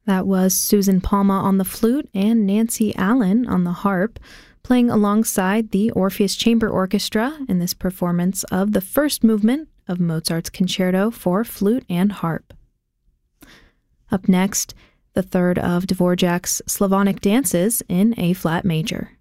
That was Susan Palma on the flute and Nancy Allen on the harp, playing alongside the Orpheus Chamber Orchestra in this performance of the first movement of Mozart's Concerto for Flute and Harp. Up next, the third of Dvorak's Slavonic Dances in A-flat major.